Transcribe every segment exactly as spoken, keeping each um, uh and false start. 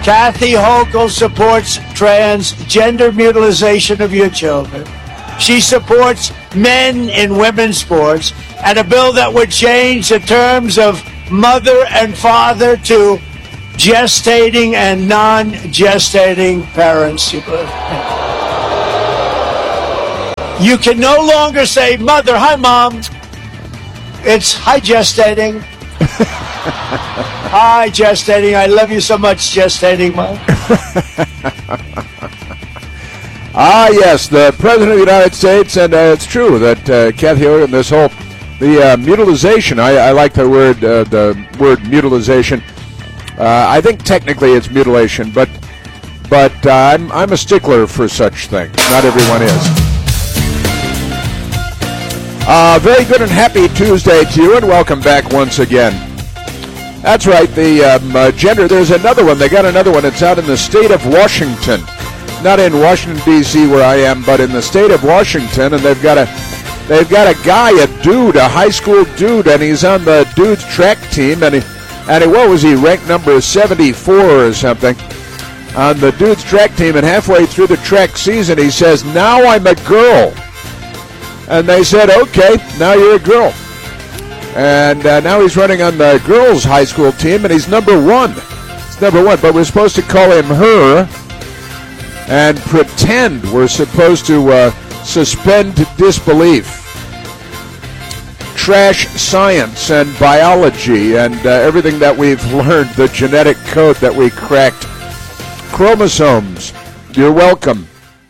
Kathy Hochul supports transgender mutilization of your children. She supports men in women's sports and a bill that would change the terms of mother and father to gestating and non-gestating parents. You can no longer say, mother, hi, mom. It's hi, gestating. Hi, gestating. I love you so much, gestating, mom. Ah, yes, the President of the United States, and uh, it's true that uh, Kathy Hochul and this whole, the uh, mutilization, I, I like the word, uh, the word mutilization. Uh, I think technically it's mutilation, but but uh, I'm, I'm a stickler for such things. Not everyone is. Uh, very good and happy Tuesday to you, and welcome back once again. That's right, the um, uh, gender, there's another one. They got another one. It's out in the state of Washington. Not in Washington, D C where I am, but in the state of Washington, and they've got a they've got a guy, a dude, a high school dude, and he's on the dude's track team, and he, and he, what was he, ranked number seventy-four or something on the dude's track team, and halfway through the track season, he says, now I'm a girl. And they said, okay, now you're a girl. And uh, now he's running on the girls' high school team, and he's number one. He's number one, but we're supposed to call him her and pretend. We're supposed to uh, suspend disbelief. Trash science and biology and uh, everything that we've learned, the genetic code that we cracked. Chromosomes, you're welcome.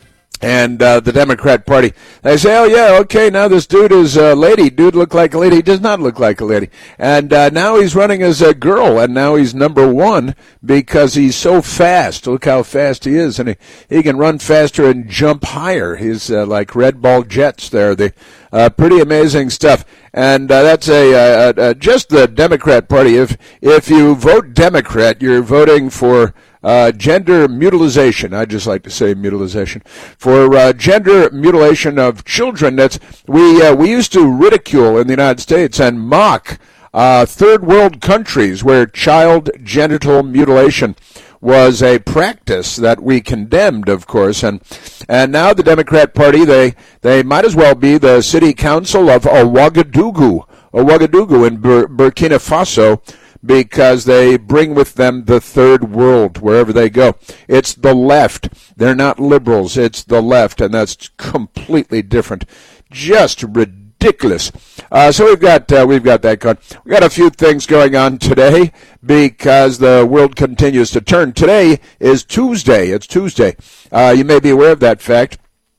And uh, the Democrat Party, they say, oh, yeah, okay, now this dude is a lady. Dude look like a lady. He does not look like a lady. And uh, now he's running as a girl, and now he's number one because he's so fast. Look how fast he is. And he, he can run faster and jump higher. He's uh, like red ball jets there. The, uh, pretty amazing stuff. And uh, that's a uh, uh, just the Democrat Party. If, if you vote Democrat, you're voting for Uh, gender mutilization. I just like to say mutilization for uh, gender mutilation of children. That's we uh, we used to ridicule in the United States and mock uh, third world countries where child genital mutilation was a practice that we condemned, of course, and and now the Democrat Party, they they might as well be the city council of Ouagadougou, Ouagadougou in Bur- Burkina Faso, because they bring with them the third world wherever they go. It's the left. They're not liberals. It's the left, and that's completely different. Just ridiculous. Uh, so we've got uh, we've got that going. We've got a few things going on today because the world continues to turn. Today is Tuesday. It's Tuesday. Uh, you may be aware of that fact,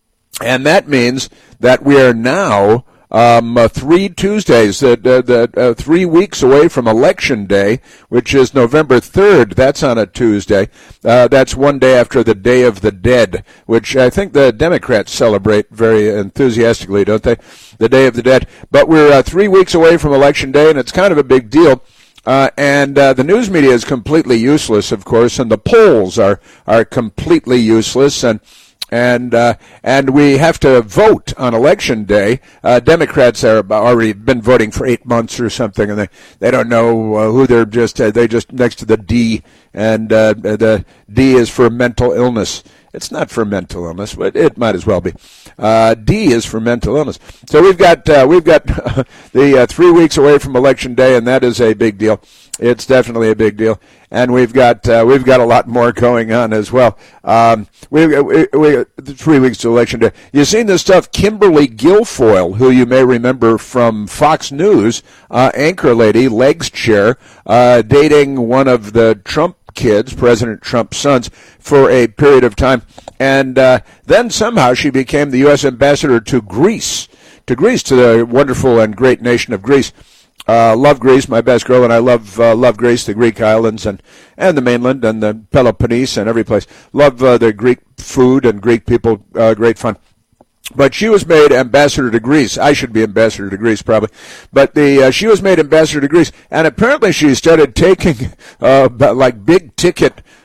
and that means that we are now Um, uh, three Tuesdays, uh, uh, uh, three weeks away from Election Day, which is November third. That's on a Tuesday. Uh, that's one day after the Day of the Dead, which I think the Democrats celebrate very enthusiastically, don't they? The Day of the Dead. But we're uh, three weeks away from Election Day, and it's kind of a big deal. Uh, and uh, the news media is completely useless, of course, and the polls are, are completely useless, and And uh, and we have to vote on Election Day. Uh, Democrats are already been voting for eight months or something, and they, they don't know uh, who they're just uh, they just next to the D, and uh, the D is for mental illness. It's not for mental illness, but it might as well be. Uh, D is for mental illness. So we've got uh, we've got the uh, three weeks away from Election Day, and that is a big deal. It's definitely a big deal, and we've got uh, we've got a lot more going on as well. Um, we, we, we three weeks to Election Day. You've seen this stuff. Kimberly Guilfoyle, who you may remember from Fox News, uh, anchor lady, legs chair, uh, dating one of the Trump kids, President Trump's sons, for a period of time, and uh, then somehow she became the U S ambassador to Greece, to Greece, to the wonderful and great nation of Greece. Uh, love Greece, my best girl, and I love uh, love Greece, the Greek islands, and, and the mainland, and the Peloponnese, and every place. Love uh, the Greek food and Greek people, uh, great fun. But she was made ambassador to Greece. I should be ambassador to Greece, probably. But the uh, she was made ambassador to Greece, and apparently she started taking uh, like big ticket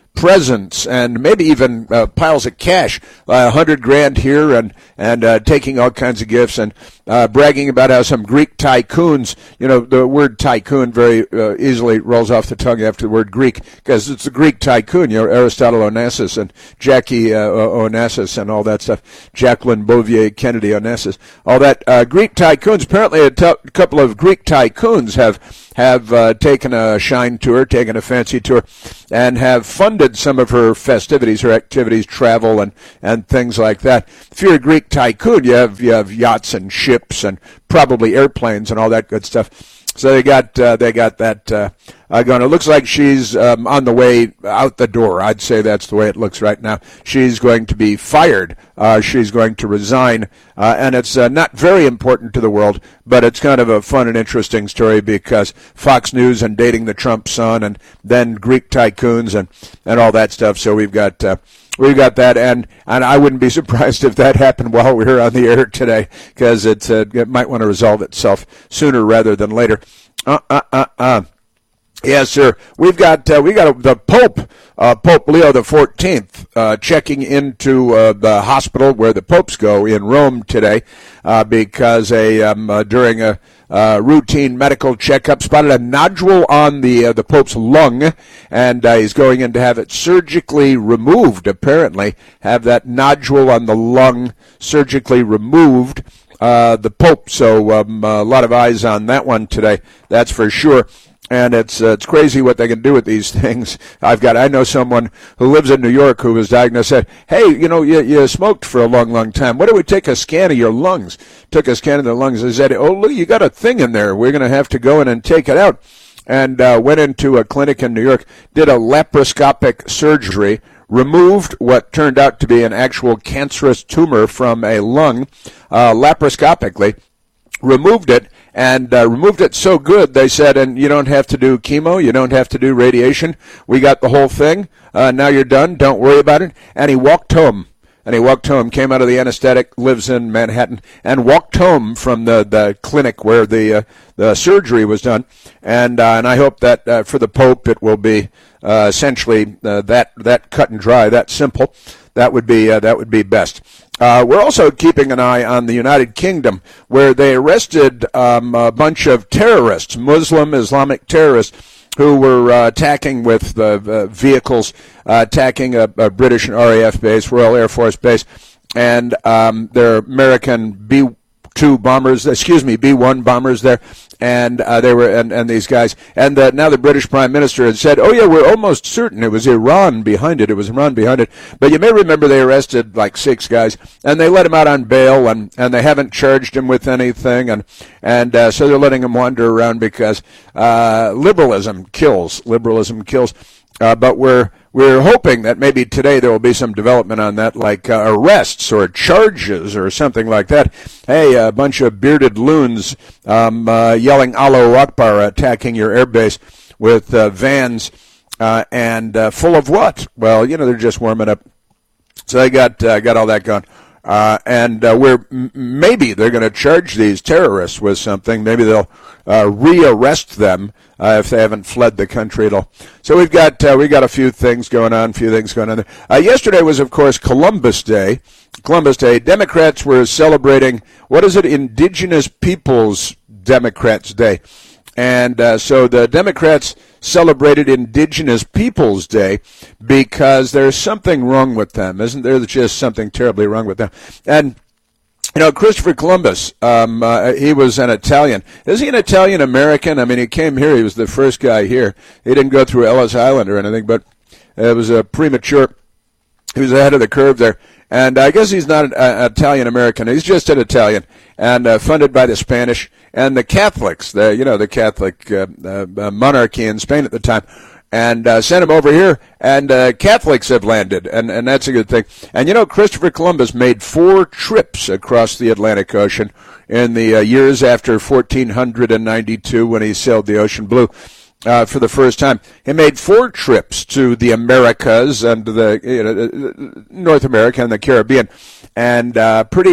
presents and maybe even uh, piles of cash, a uh, hundred grand here, and and uh, taking all kinds of gifts and uh, bragging about how some Greek tycoons, you know, the word tycoon very uh, easily rolls off the tongue after the word Greek because it's the Greek tycoon, you know, Aristotle Onassis and Jackie uh, Onassis and all that stuff, Jacqueline Bouvier Kennedy Onassis, all that uh, Greek tycoons. Apparently, a t- couple of Greek tycoons have have uh, taken a shine tour, taken a fancy tour, and have funded some of her festivities, her activities, travel, and, and things like that. If you're a Greek tycoon, you have you have yachts and ships and probably airplanes and all that good stuff. So they got uh, they got that uh, uh, going. It looks like she's um, on the way out the door. I'd say that's the way it looks right now. She's going to be fired. Uh, she's going to resign, uh, and it's uh, not very important to the world, but it's kind of a fun and interesting story because Fox News and dating the Trump son, and then Greek tycoons and, and all that stuff. So we've got. Uh, We've got that, and, and I wouldn't be surprised if that happened while we were on the air today, because it, uh, it might want to resolve itself sooner rather than later. Uh, uh, uh, uh. Yes, sir. We've got uh, we got the Pope, uh, Pope Leo the Fourteenth, uh, checking into uh, the hospital where the popes go in Rome today, uh, because a um, uh, during a uh, routine medical checkup spotted a nodule on the uh, the Pope's lung, and uh, he's going in to have it surgically removed. Apparently, have that nodule on the lung surgically removed. Uh, the Pope. So um, a lot of eyes on that one today. That's for sure. And it's uh, it's crazy what they can do with these things. I've got I know someone who lives in New York who was diagnosed. Said, "Hey, you know, you, you smoked for a long, long time. Why don't we take a scan of your lungs?" Took a scan of the lungs and said, "Oh, look, you got a thing in there. We're going to have to go in and take it out." And uh, went into a clinic in New York, did a laparoscopic surgery, removed what turned out to be an actual cancerous tumor from a lung, uh, laparoscopically. Removed it, and uh, removed it so good, they said, and you don't have to do chemo, you don't have to do radiation. We got the whole thing. Uh, now you're done. Don't worry about it. And he walked home. And he walked home, came out of the anesthetic, lives in Manhattan, and walked home from the, the clinic where the uh, the surgery was done. And uh, and I hope that uh, for the Pope it will be uh, essentially uh, that that cut and dry, that simple. That would be uh, that would be best. Uh, we're also keeping an eye on the United Kingdom, where they arrested um, a bunch of terrorists, Muslim Islamic terrorists, who were uh, attacking with uh, uh, vehicles, uh, attacking a, a British R A F base, Royal Air Force base, and um, their American B two bombers, excuse me, B one bombers there, and uh, they were, and, and these guys, and uh, now the British Prime Minister had said, "Oh yeah, we're almost certain it was Iran behind it. It was Iran behind it." But you may remember they arrested like six guys, and they let them out on bail, and, and they haven't charged them with anything, and and uh, so they're letting them wander around because uh, liberalism kills. Liberalism kills. Uh, but we're we're hoping that maybe today there will be some development on that, like uh, arrests or charges or something like that. Hey, a bunch of bearded loons um, uh, yelling Allahu Akbar, attacking your airbase with uh, vans uh, and uh, full of what? Well, you know, they're just warming up. So they got uh, got all that going. Uh, and uh, we're m- maybe they're going to charge these terrorists with something. Maybe they'll uh, re-arrest them uh, if they haven't fled the country at all. So we've got uh, we got a few things going on, a few things going on there. Uh, yesterday was, of course, Columbus Day. Columbus Day. Democrats were celebrating, what is it, Indigenous Peoples Democrats Day. And uh, so the Democrats celebrated Indigenous Peoples Day because there's something wrong with them, isn't there? There's just something terribly wrong with them. And, you know, Christopher Columbus, um, uh, he was an Italian. Is he an Italian-American? I mean, he came here. He was the first guy here. He didn't go through Ellis Island or anything, but it was a premature. He was ahead of the curve there. And I guess he's not an uh, Italian-American. He's just an Italian, and uh, funded by the Spanish and the Catholics, the you know the Catholic uh, uh, monarchy in Spain at the time, and uh, sent him over here. And uh, Catholics have landed, and, and that's a good thing. And you know, Christopher Columbus made four trips across the Atlantic Ocean in the uh, years after fourteen ninety-two when he sailed the ocean blue. Uh, for the first time. He made four trips to the Americas and the you know, North America and the Caribbean, and uh, pretty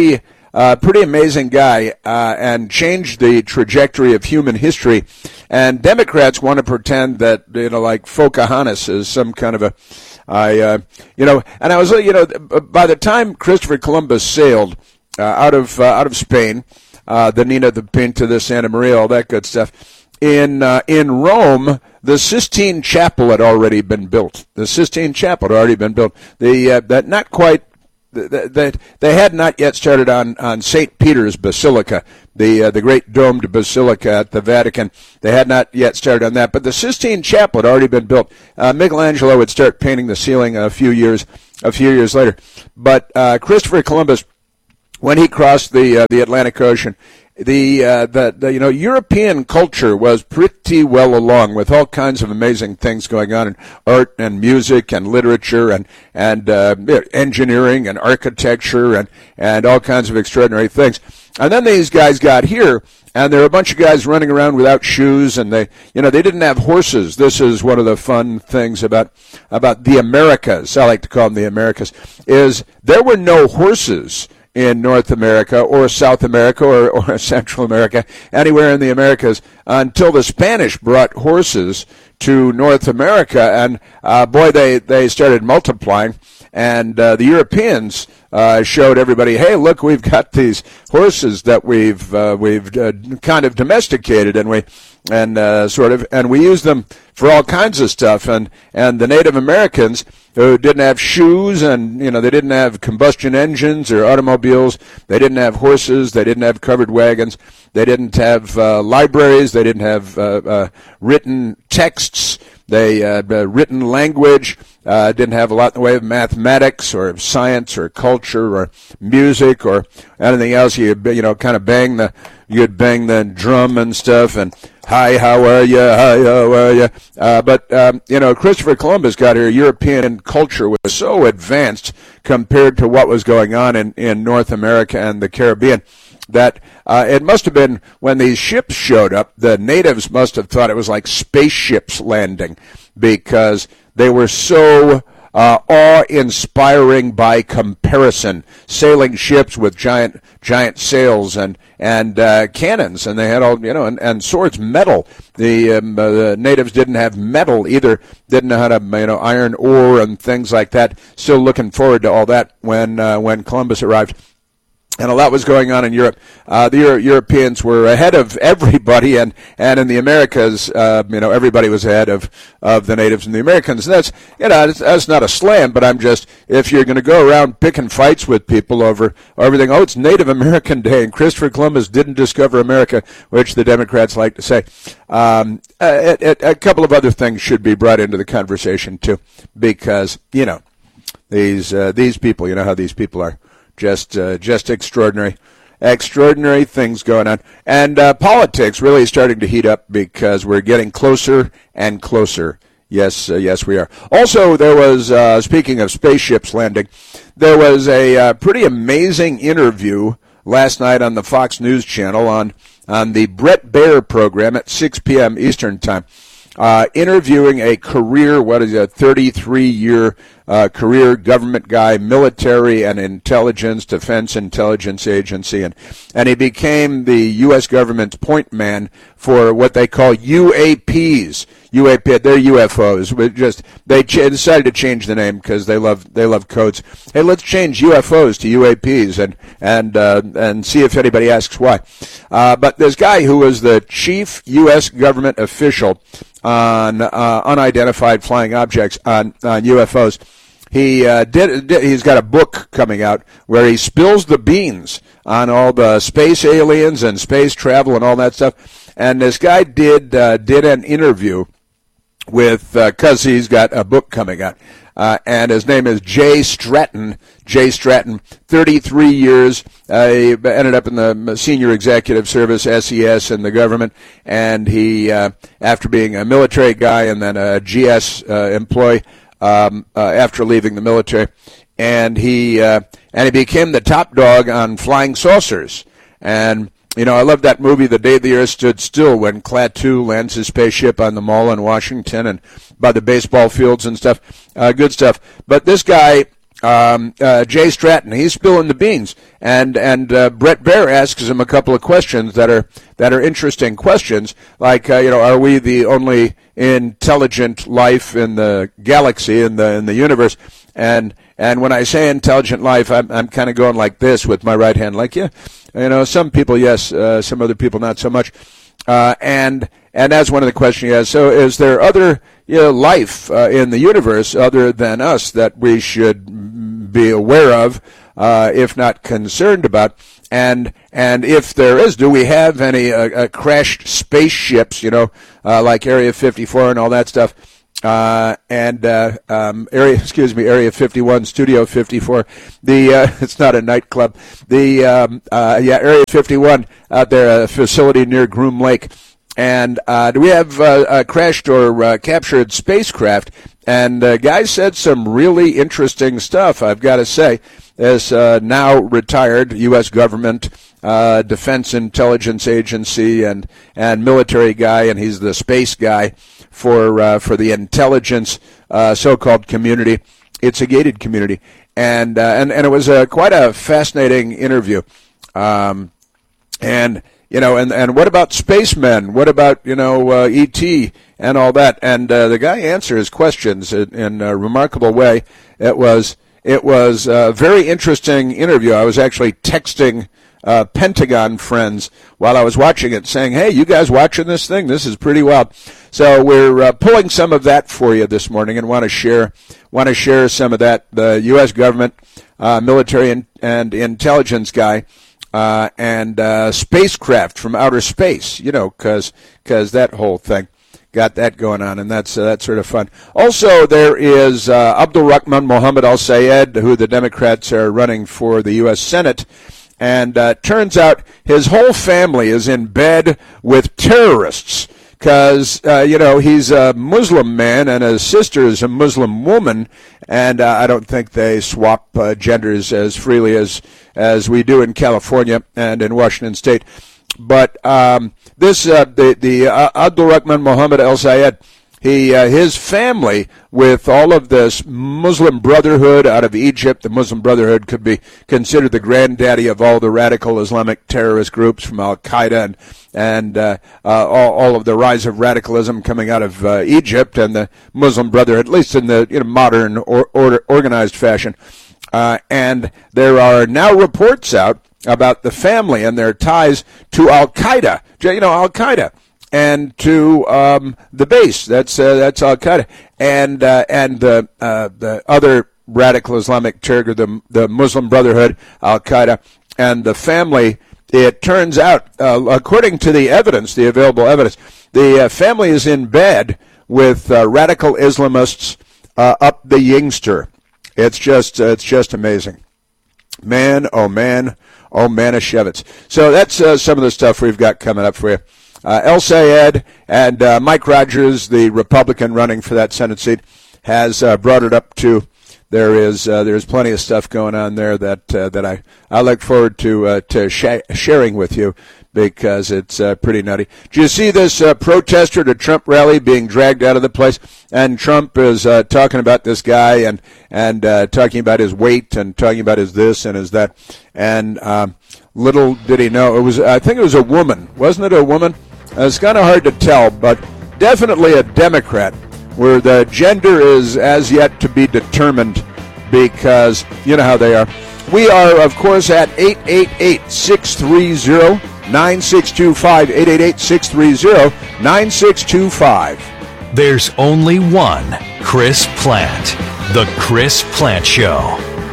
Uh, pretty amazing guy, uh, and changed the trajectory of human history. And Democrats want to pretend that, you know, like Pocahontas is some kind of a, I, uh, you know, and I was, you know, by the time Christopher Columbus sailed uh, out of uh, out of Spain, uh, the Nina, the Pinta, the Santa Maria, all that good stuff, in uh, in Rome, the Sistine Chapel had already been built. The Sistine Chapel had already been built. The uh, that not quite. That they had not yet started on, on Saint Peter's Basilica, the uh, the great domed basilica at the Vatican. They had not yet started on that, but the Sistine Chapel had already been built. Uh, Michelangelo would start painting the ceiling a few years a few years later. But uh, Christopher Columbus, when he crossed the uh, the Atlantic Ocean, the, uh, the the you know European culture was pretty well along with all kinds of amazing things going on in art and music and literature and and uh, engineering and architecture and and all kinds of extraordinary things. And then these guys got here, and there were a bunch of guys running around without shoes, and they you know they didn't have horses. This is one of the fun things about about the Americas. I like to call them the Americas. Is there were no horses in North America or South America or, or Central America, anywhere in the Americas, until the Spanish brought horses to North America. And, uh, boy, they, they started multiplying. And uh, the Europeans uh, showed everybody, hey, look, we've got these horses that we've uh, we've uh, kind of domesticated, and we and uh, sort of and we use them for all kinds of stuff. And and the Native Americans, who didn't have shoes, and you know they didn't have combustion engines or automobiles, they didn't have horses, they didn't have covered wagons, they didn't have uh, libraries, they didn't have uh, uh, written texts. They uh, written language, uh, didn't have a lot in the way of mathematics or science or culture or music or anything else. You you know kind of bang the you'd bang the drum and stuff and hi, how are you? Hi, how are you? Uh, but um, you know Christopher Columbus got here. European culture was so advanced compared to what was going on in, in North America and the Caribbean that uh, it must have been when these ships showed up, the natives must have thought it was like spaceships landing because they were so uh, awe-inspiring by comparison, sailing ships with giant giant sails and and uh, cannons, and they had all you know and, and swords, metal. The, um, uh, the natives didn't have metal either, didn't know how to you know iron ore and things like that. Still looking forward to all that when uh, when Columbus arrived. And a lot was going on in Europe. Uh, the Euro- Europeans were ahead of everybody, and, and in the Americas, uh, you know, everybody was ahead of, of the natives and the Americans. And that's, you know, that's, that's not a slam, but I'm just, if you're going to go around picking fights with people over everything, oh, it's Native American Day, and Christopher Columbus didn't discover America, which the Democrats like to say. Um, a, a, a couple of other things should be brought into the conversation, too, because, you know, these uh, these people, you know how these people are. Just uh, just extraordinary, extraordinary things going on. And uh, politics really starting to heat up because we're getting closer and closer. Yes, uh, yes, we are. Also, there was, uh, speaking of spaceships landing, there was a uh, pretty amazing interview last night on the Fox News Channel on, on the Bret Baier program at six p.m. Eastern Time. Uh, interviewing a career, what is it, a thirty-three year uh, career government guy, military and intelligence, defense intelligence agency, and, and he became the U S government's point man for what they call U A Ps. U A P, they're U F Os. We just they ch- decided to change the name because they love they love codes. Hey, let's change U F Os to U A Ps and and uh, and see if anybody asks why. Uh, but this guy who was the chief U S government official on uh, unidentified flying objects on, on U F Os. He uh, did, did. He's got a book coming out where he spills the beans on all the space aliens and space travel and all that stuff. And this guy did uh, did an interview with because uh, he's got a book coming out, uh, and his name is Jay Stratton. Jay Stratton, thirty-three years. Uh, he ended up in the senior executive service, S E S, in the government, and he, uh, after being a military guy and then a G S uh, employee um, uh, after leaving the military, and he uh, and he became the top dog on flying saucers. And you know, I love that movie, The Day the Earth Stood Still, when Klaatu lands his spaceship on the mall in Washington and by the baseball fields and stuff. Uh, good stuff. But this guy Um, uh, Jay Stratton, he's spilling the beans, and and uh, Brett Baer asks him a couple of questions that are that are interesting questions, like uh, you know, are we the only intelligent life in the galaxy, in the in the universe? And and when I say intelligent life, I'm I'm kind of going like this with my right hand, like yeah, you know, some people yes, uh, some other people not so much, uh, and and that's one of the questions he has. So, is there other you know, life uh, in the universe other than us that we should be aware of, uh, if not concerned about? And and if there is, do we have any uh, uh, crashed spaceships, you know, uh, like Area fifty-four and all that stuff? Uh, and uh, um, area, excuse me, Area fifty-one, Studio fifty-four. The uh, it's not a nightclub. The um, uh, yeah, Area fifty-one out there, a facility near Groom Lake. And uh, do we have uh, uh, crashed or uh, captured spacecraft? And uh, guys said some really interesting stuff, I've got to say. As uh, now retired U S government, uh, Defense Intelligence Agency, and and military guy, and he's the space guy for uh, for the intelligence uh, so-called community. It's a gated community, and uh, and and it was uh, quite a fascinating interview. Um, and you know, and and what about spacemen? What about you know uh, E T and all that? And uh, the guy answers questions in, in a remarkable way. It was. It was a very interesting interview. I was actually texting uh, Pentagon friends while I was watching it, saying, hey, you guys watching this thing? This is pretty wild. So we're uh, pulling some of that for you this morning and want to share want to share some of that. The U S government, uh, military and, and intelligence guy, uh, and uh, spacecraft from outer space, you know, because because that whole thing. Got that going on, and that's uh, that's sort of fun. Also, there is uh, Abdul Rahman Mohammed Al Sayed, who the Democrats are running for the U S Senate, and uh, turns out his whole family is in bed with terrorists because uh, you know he's a Muslim man and his sister is a Muslim woman, and uh, I don't think they swap uh, genders as freely as as we do in California and in Washington State. But um, this, uh, the, the uh, Abdul Rahman Mohammed Al Sayed, he, uh, his family, with all of this Muslim Brotherhood out of Egypt, the Muslim Brotherhood could be considered the granddaddy of all the radical Islamic terrorist groups from Al-Qaeda and, and uh, uh, all, all of the rise of radicalism coming out of uh, Egypt and the Muslim Brotherhood, at least in the you know, modern or, or organized fashion. Uh, and there are now reports out about the family and their ties to Al-Qaeda, you know, Al-Qaeda, and to um, the base. That's uh, that's Al-Qaeda, and uh, and the uh, the other radical Islamic terror, the the Muslim Brotherhood, Al-Qaeda, and the family. It turns out, uh, according to the evidence, the available evidence, the uh, family is in bed with uh, radical Islamists uh, up the Yingster. It's just uh, it's just amazing, man. Oh man. Oh, Manischewitz. So that's uh, some of the stuff we've got coming up for you. Uh, El Sayed and uh, Mike Rogers, the Republican running for that Senate seat, has uh, brought it up to. There is uh, there's plenty of stuff going on there that uh, that I, I look forward to uh, to sh- sharing with you because it's uh, pretty nutty. Do you see this uh, protester to Trump rally being dragged out of the place? And Trump is uh, talking about this guy and and uh, talking about his weight and talking about his this and his that. And um, little did he know, it was I think it was a woman, wasn't it? A woman? Uh, it's kind of hard to tell, but definitely a Democrat, where the gender is as yet to be determined because you know how they are. We are, of course, at eight eight eight, six three zero, nine six two five, eight eight eight, six three zero, nine six two five. There's only one Chris Plante. The Chris Plante Show.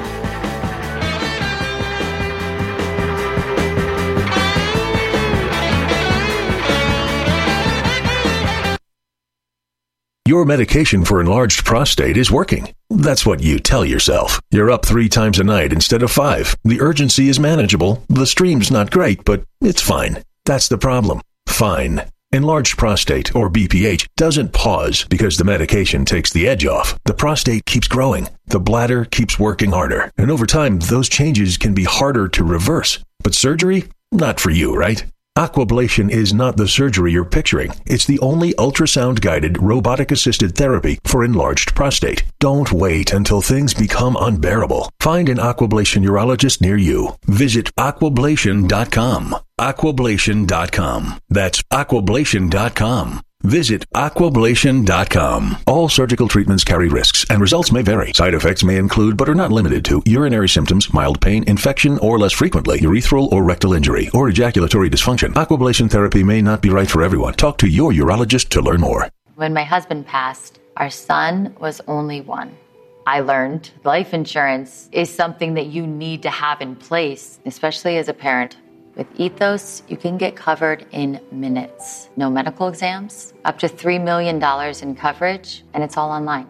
Your medication for enlarged prostate is working. That's what you tell yourself. You're up three times a night instead of five. The urgency is manageable. The stream's not great, but it's fine. That's the problem. Fine. Enlarged prostate, or B P H, doesn't pause because the medication takes the edge off. The prostate keeps growing. The bladder keeps working harder. And over time, those changes can be harder to reverse. But surgery? Not for you, right? Aquablation is not the surgery you're picturing. It's the only ultrasound-guided, robotic-assisted therapy for enlarged prostate. Don't wait until things become unbearable. Find an Aquablation urologist near you. Visit aquablation dot com. aquablation dot com. That's aquablation dot com. Visit aquablation dot com. All surgical treatments carry risks, and results may vary. Side effects may include, but are not limited to, urinary symptoms, mild pain, infection, or less frequently, urethral or rectal injury, or ejaculatory dysfunction. Aquablation therapy may not be right for everyone. Talk to your urologist to learn more. When my husband passed, our son was only one. I learned life insurance is something that you need to have in place, especially as a parent. With Ethos, you can get covered in minutes. No medical exams, up to three million dollars in coverage, and it's all online.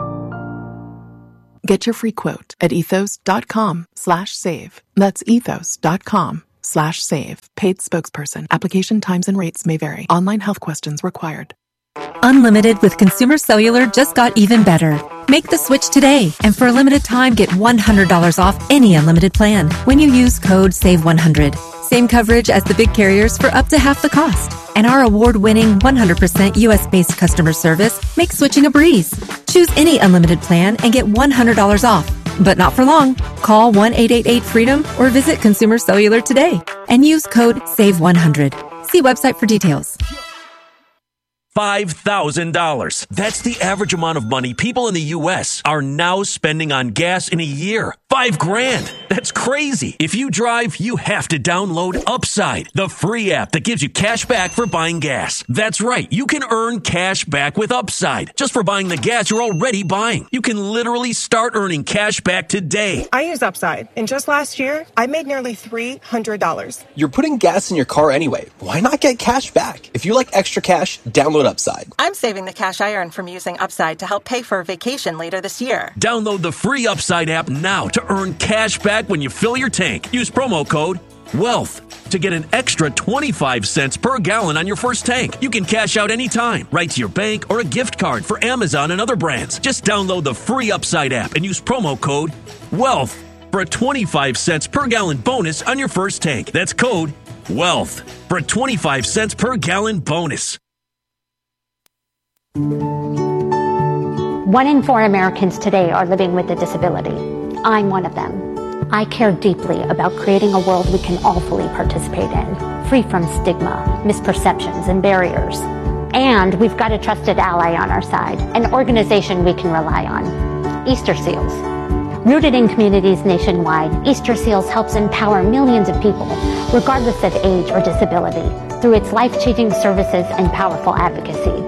Get your free quote at ethos.com slash save. That's ethos.com slash save. Paid spokesperson. Application times and rates may vary. Online health questions required. Unlimited with Consumer Cellular just got even better. Make the switch today, and for a limited time, get one hundred dollars off any unlimited plan when you use code save one hundred. Same coverage as the big carriers for up to half the cost. And our award-winning one hundred percent U S-based customer service makes switching a breeze. Choose any unlimited plan and get one hundred dollars off. But not for long. Call one eight eight eight freedom or visit Consumer Cellular today and use code save one hundred. See website for details. five thousand dollars. That's the average amount of money people in the U S are now spending on gas in a year. Five grand. That's crazy. If you drive, you have to download Upside, the free app that gives you cash back for buying gas. That's right. You can earn cash back with Upside just for buying the gas you're already buying. You can literally start earning cash back today. I use Upside, and just last year, I made nearly three hundred dollars. You're putting gas in your car anyway. Why not get cash back? If you like extra cash, download Upside. I'm saving the cash I earn from using Upside to help pay for a vacation later this year. Download the free Upside app now to earn cash back when you fill your tank. Use promo code WEALTH to get an extra twenty-five cents per gallon on your first tank. You can cash out anytime, right to your bank or a gift card for Amazon and other brands. Just download the free Upside app and use promo code WEALTH for a twenty-five cents per gallon bonus on your first tank. That's code WEALTH for a twenty-five cents per gallon bonus. One in four Americans today are living with a disability. I'm one of them. I care deeply about creating a world we can all fully participate in, free from stigma, misperceptions, and barriers. And we've got a trusted ally on our side, an organization we can rely on, Easter Seals. Rooted in communities nationwide, Easter Seals helps empower millions of people, regardless of age or disability, through its life-changing services and powerful advocacy.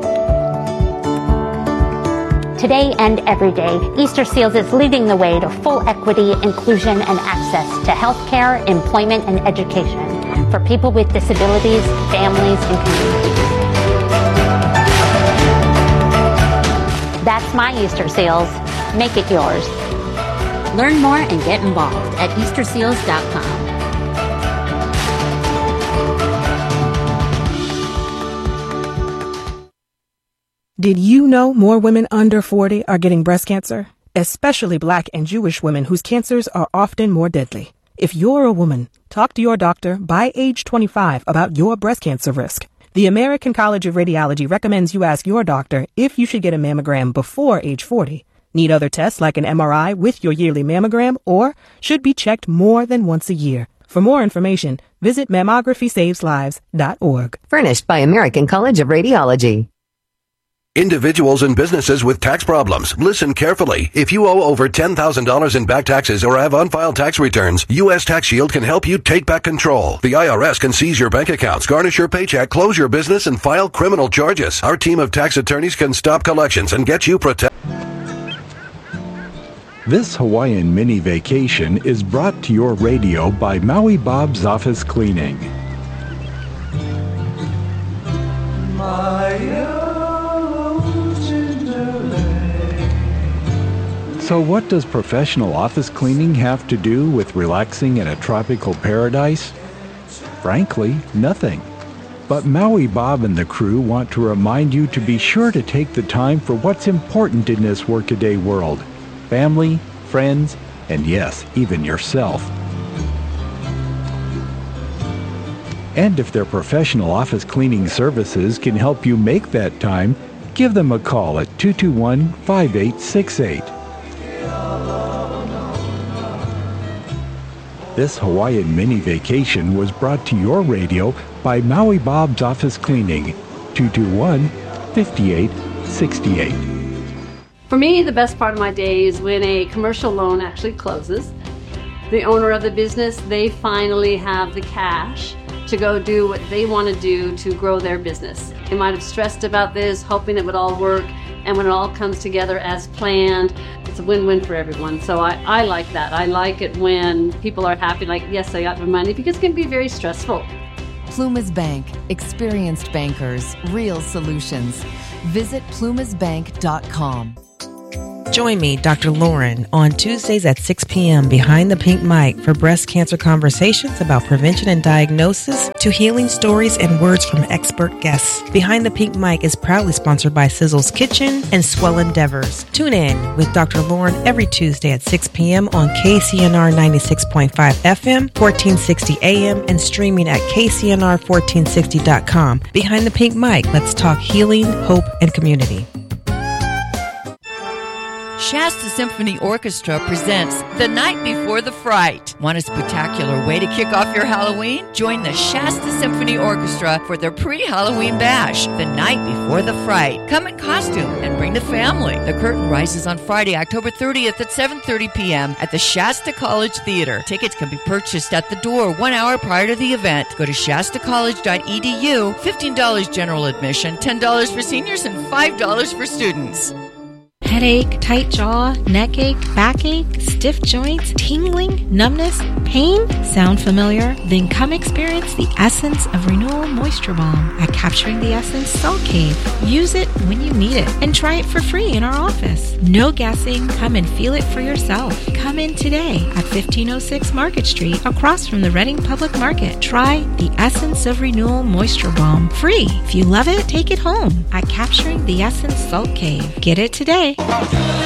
Today and every day, Easter Seals is leading the way to full equity, inclusion, and access to healthcare, employment, and education for people with disabilities, families, and communities. That's my Easter Seals. Make it yours. Learn more and get involved at easter seals dot com. Did you know more women under forty are getting breast cancer? Especially Black and Jewish women whose cancers are often more deadly. If you're a woman, talk to your doctor by age twenty-five about your breast cancer risk. The American College of Radiology recommends you ask your doctor if you should get a mammogram before age forty. Need other tests like an M R I with your yearly mammogram, or should be checked more than once a year. For more information, visit mammography saves lives dot org. Furnished by American College of Radiology. Individuals and businesses with tax problems, listen carefully. If you owe over ten thousand dollars in back taxes or have unfiled tax returns, U S Tax Shield can help you take back control. The I R S can seize your bank accounts, garnish your paycheck, close your business, and file criminal charges. Our team of tax attorneys can stop collections and get you protected. This Hawaiian mini vacation is brought to your radio by Maui Bob's Office Cleaning. So what does professional office cleaning have to do with relaxing in a tropical paradise? Frankly, nothing. But Maui Bob and the crew want to remind you to be sure to take the time for what's important in this workaday world. Family, friends, and yes, even yourself. And if their professional office cleaning services can help you make that time, give them a call at two two one, five eight six eight. This Hawaiian mini vacation was brought to your radio by Maui Bob's Office Cleaning, two two one, five eight six eight. For me, the best part of my day is when a commercial loan actually closes. The owner of the business, they finally have the cash to go do what they want to do to grow their business. They might have stressed about this, hoping it would all work, and when it all comes together as planned, it's a win-win for everyone. So I, I like that. I like it when people are happy, like, yes, I got my money, because it can be very stressful. Plumas Bank. Experienced bankers. Real solutions. Visit plumas bank dot com. Join me, Doctor Lauren, on Tuesdays at six p.m. behind the pink mic for breast cancer conversations about prevention and diagnosis to healing stories and words from expert guests. Behind the Pink Mic is proudly sponsored by Sizzle's Kitchen and Swell Endeavors. Tune in with Doctor Lauren every Tuesday at six p.m. on K C N R ninety-six point five F M, fourteen sixty A M, and streaming at K C N R fourteen sixty dot com. Behind the Pink Mic, let's talk healing, hope, and community. Shasta Symphony Orchestra presents The Night Before the Fright. Want a spectacular way to kick off your Halloween? Join the Shasta Symphony Orchestra for their pre-Halloween bash, The Night Before the Fright. Come in costume and bring the family. The curtain rises on Friday, October thirtieth at seven thirty p.m. at the Shasta College Theater. Tickets can be purchased at the door one hour prior to the event. Go to shasta college dot e d u. fifteen dollars general admission, ten dollars for seniors, and five dollars for students. Headache, tight jaw, neck ache, backache, stiff joints, tingling, numbness, pain? Sound familiar? Then come experience the Essence of Renewal Moisture Balm at Capturing the Essence Salt Cave. Use it when you need it and try it for free in our office. No guessing. Come and feel it for yourself. Come in today at fifteen oh six Market Street across from the Reading Public Market. Try the Essence of Renewal Moisture Balm free. If you love it, take it home at Capturing the Essence Salt Cave. Get it today.